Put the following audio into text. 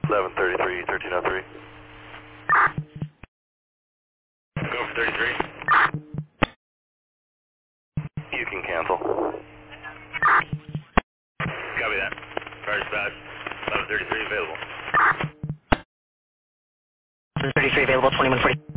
1133, 1303. Go for 33. You can cancel. Copy that. Car dispatch. 1133 available. 33 available, 2140.